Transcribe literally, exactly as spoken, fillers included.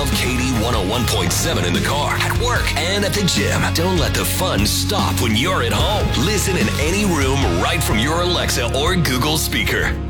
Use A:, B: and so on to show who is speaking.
A: love Katie one oh one point seven in the car, at work, and at the gym. Don't let the fun stop when you're at home. Listen in any room right from your Alexa or Google speaker.